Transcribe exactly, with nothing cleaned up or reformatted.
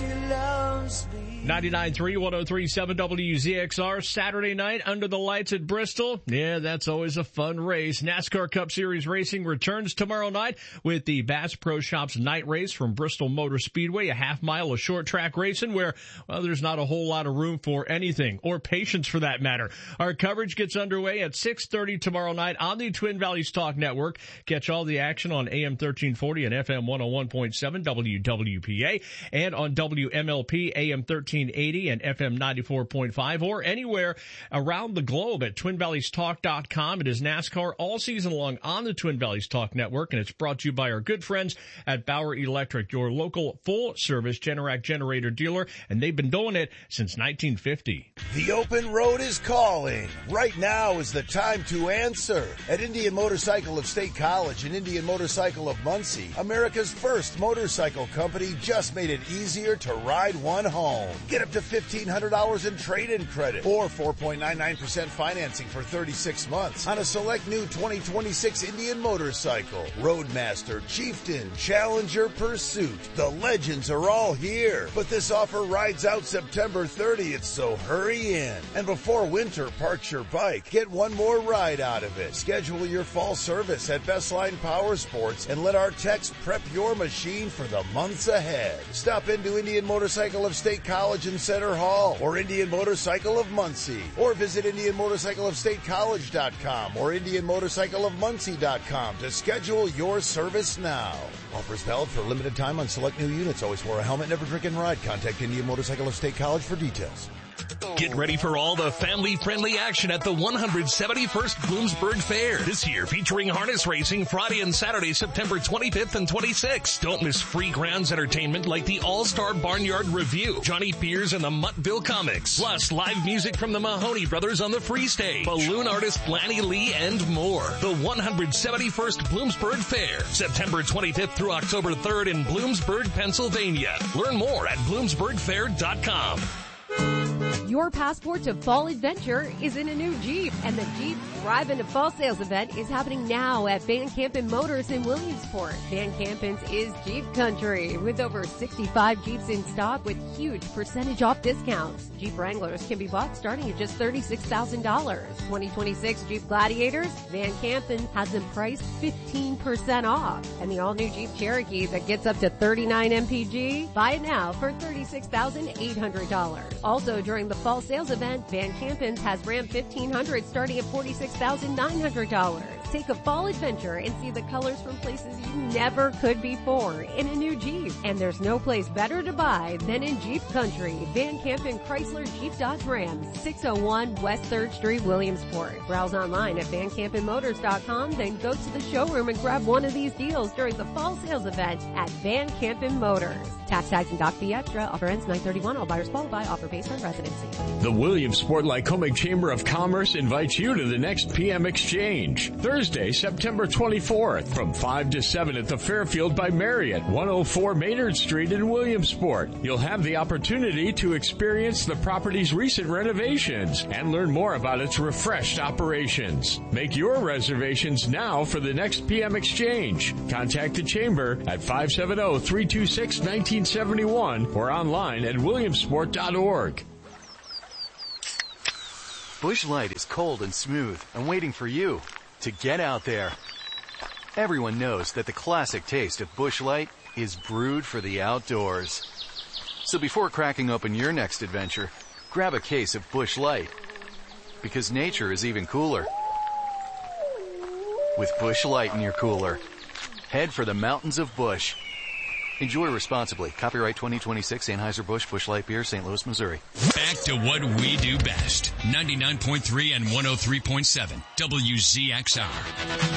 she loves me. ninety-nine point three, one oh three point seven W Z X R, Saturday night under the lights at Bristol. Yeah, that's always a fun race. NASCAR Cup Series racing returns tomorrow night with the Bass Pro Shops night race from Bristol Motor Speedway, a half mile of short track racing where, well, there's not a whole lot of room for anything, or patience for that matter. Our coverage gets underway at six thirty tomorrow night on the Twin Valleys Talk Network. Catch all the action on A M thirteen forty and F M one oh one point seven W W P A and on W M L P A M thirteen eighty and F M ninety-four point five, or anywhere around the globe at twin valleys talk dot com. It is NASCAR all season long on the Twin Valleys Talk Network, and it's brought to you by our good friends at Bauer Electric, your local full-service Generac generator dealer, and they've been doing it since nineteen fifty. The open road is calling. Right now is the time to answer. At Indian Motorcycle of State College and Indian Motorcycle of Muncie, America's first motorcycle company just made it easier to ride one home. Get up to fifteen hundred dollars in trade-in credit or four point nine nine percent financing for thirty-six months on a select new twenty twenty-six Indian motorcycle. Roadmaster, Chieftain, Challenger, Pursuit. The legends are all here. But this offer rides out September thirtieth, so hurry in. And before winter parks your bike, get one more ride out of it. Schedule your fall service at Bestline Power Sports and let our techs prep your machine for the months ahead. Stop into Indian Motorcycle of State College in Center Hall or Indian Motorcycle of Muncie, or visit indian motorcycle of state college dot com or indian motorcycle of muncie dot com to schedule your service now. Offers valid for a limited time on select new units. Always wear a helmet, never drink and ride. Contact Indian Motorcycle of State College for details. Get ready for all the family-friendly action at the one hundred seventy-first Bloomsburg Fair. This year featuring harness racing Friday and Saturday, September twenty-fifth and twenty-sixth. Don't miss free grounds entertainment like the All-Star Barnyard Review, Johnny Fears and the Muttville Comics, plus live music from the Mahoney Brothers on the free stage, balloon artist Lanny Lee, and more. The one hundred seventy-first Bloomsburg Fair, September twenty-fifth through October third in Bloomsburg, Pennsylvania. Learn more at bloomsburg fair dot com. Your passport to fall adventure is in a new Jeep, and the Jeep Drive into Fall Sales event is happening now at Van Campen Motors in Williamsport. Van Campen's is Jeep Country, with over sixty-five Jeeps in stock with huge percentage off discounts. Jeep Wranglers can be bought starting at just thirty-six thousand dollars. twenty twenty-six Jeep Gladiators, Van Campen has them priced fifteen percent off. And the all-new Jeep Cherokee that gets up to thirty-nine M P G, buy it now for thirty-six thousand eight hundred dollars. Also during the fall sales event, Van Campen's has Ram fifteen hundred starting at forty-six thousand nine hundred dollars. Take a fall adventure and see the colors from places you never could before in a new Jeep. And there's no place better to buy than in Jeep Country. Van Campen Chrysler Jeep Dodge Ram, six oh one West third Street, Williamsport. Browse online at van campen motors dot com, then go to the showroom and grab one of these deals during the fall sales event at Van Campen Motors. Tax, tags, and doc fee extra. Offer ends nine thirty-one. All buyers qualify. Offer based on residency. The Williamsport Lycoming Chamber of Commerce invites you to the next P M Exchange, Thursday, September twenty-fourth, from five to seven at the Fairfield by Marriott, one oh four Maynard Street in Williamsport. You'll have the opportunity to experience the property's recent renovations and learn more about its refreshed operations. Make your reservations now for the next P M Exchange. Contact the Chamber at five seven zero, three two six, one nine seven one or online at williamsport dot org. Busch Light is cold and smooth and waiting for you to get out there. Everyone knows that the classic taste of Busch Light is brewed for the outdoors. So before cracking open your next adventure, grab a case of Busch Light, because nature is even cooler with Busch Light in your cooler. Head for the mountains of Busch. Enjoy responsibly. Copyright twenty twenty-six Anheuser-Busch Busch Light Beer, Saint Louis, Missouri. Back to what we do best. ninety-nine point three and one oh three point seven W Z X R.